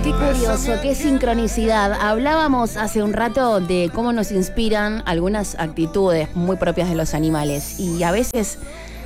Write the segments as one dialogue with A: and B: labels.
A: Qué curioso, qué sincronicidad. Hablábamos hace un rato de cómo nos inspiran algunas actitudes muy propias de los animales y a veces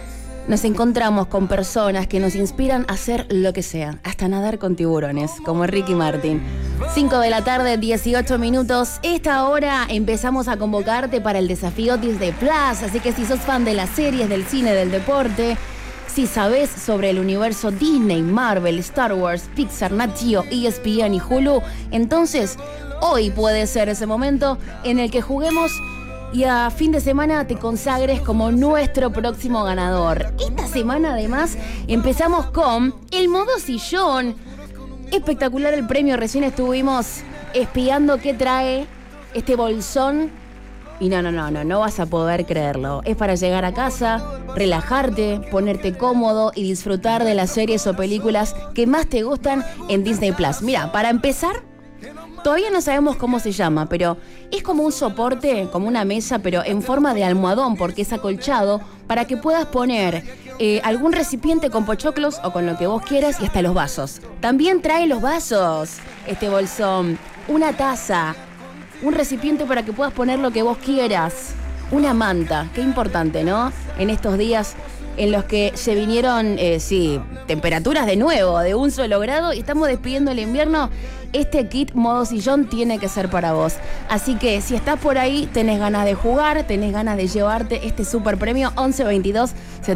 A: nos encontramos con personas que nos inspiran a hacer lo que sea, hasta nadar con tiburones, como Ricky Martin. 5 de la tarde, 18 minutos. Esta hora empezamos a convocarte para el desafío Disney Plus, así que si sos fan de las series, del cine, del deporte, si sabés sobre el universo Disney, Marvel, Star Wars, Pixar, Nat Geo, ESPN y Hulu, entonces hoy puede ser ese momento en el que juguemos y a fin de semana te consagres como nuestro próximo ganador. Esta semana además empezamos con el modo sillón. Espectacular el premio, recién estuvimos espiando qué trae este bolsón. Y no vas a poder creerlo. Es para llegar a casa, relajarte, ponerte cómodo y disfrutar de las series o películas que más te gustan en Disney Plus. Mira, para empezar, todavía no sabemos cómo se llama, pero es como un soporte, como una mesa, pero en forma de almohadón, porque es acolchado, para que puedas poner algún recipiente con pochoclos o con lo que vos quieras y hasta los vasos. También trae los vasos, este bolsón, una taza, un recipiente para que puedas poner lo que vos quieras. Una manta, qué importante, ¿no? En estos días en los que se vinieron, temperaturas de nuevo, de un solo grado, y estamos despidiendo el invierno. Este kit modo sillón tiene que ser para vos. Así que si estás por ahí, tenés ganas de jugar, tenés ganas de llevarte este super premio 11 22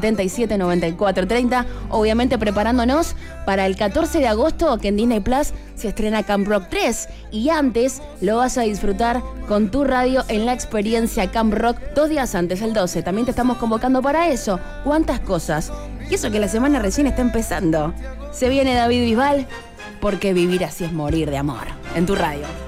A: 77 94 30. Obviamente preparándonos para el 14 de agosto, que en Disney Plus se estrena Camp Rock 3. Y antes lo vas a disfrutar con tu radio en la experiencia Camp Rock 2 días antes, el 12. También te estamos convocando para eso. ¿Cuántas cosas? Y eso que la semana recién está empezando. Se viene David Bisbal, porque vivir así es morir de amor. En tu radio.